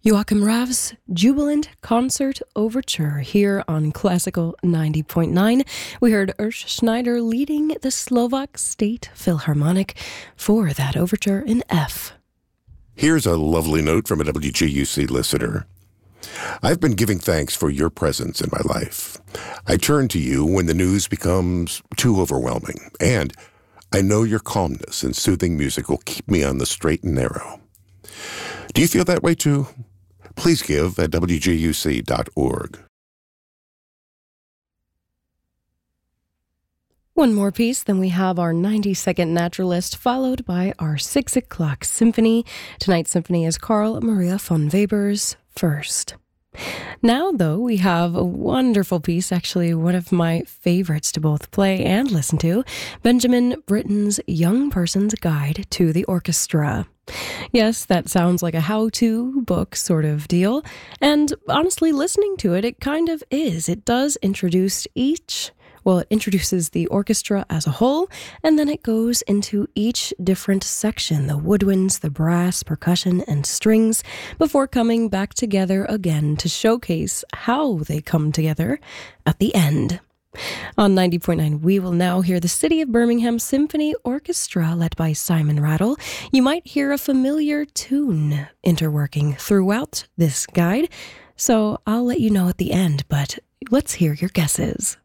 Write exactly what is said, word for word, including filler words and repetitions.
Joachim Rav's Jubilant Concert Overture here on Classical ninety point nine. We heard Urs Schneider leading the Slovak State Philharmonic for that overture in F. Here's a lovely note from a W G U C listener. I've been giving thanks for your presence in my life. I turn to you when the news becomes too overwhelming, and I know your calmness and soothing music will keep me on the straight and narrow. Do you feel that way too? Please give at W G U C dot org. One more piece, then we have our ninety-second Naturalist, followed by our six o'clock Symphony. Tonight's symphony is Carl Maria von Weber's First. Now, though, we have a wonderful piece, actually one of my favorites to both play and listen to, Benjamin Britten's Young Person's Guide to the Orchestra. Yes, that sounds like a how-to book sort of deal, and honestly, listening to it, it kind of is. It does introduce each Well, it introduces the orchestra as a whole, and then it goes into each different section, the woodwinds, the brass, percussion, and strings, before coming back together again to showcase how they come together at the end. On ninety point nine, we will now hear the City of Birmingham Symphony Orchestra led by Simon Rattle. You might hear a familiar tune interworking throughout this guide, so I'll let you know at the end, but let's hear your guesses.